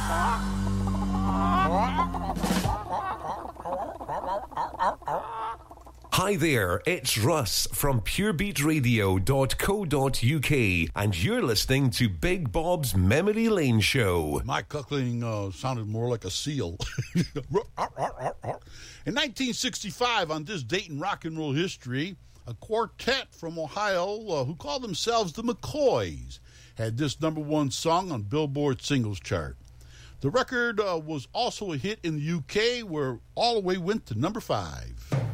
Hi there, it's Russ from purebeatradio.co.uk and you're listening to Big Bob's Memory Lane Show. My cuckling sounded more like a seal. In 1965, on this date in rock and roll history, a quartet from Ohio who called themselves the McCoys had this #1 song on Billboard singles chart. The record was also a hit in the UK, where All the Way went to number 5.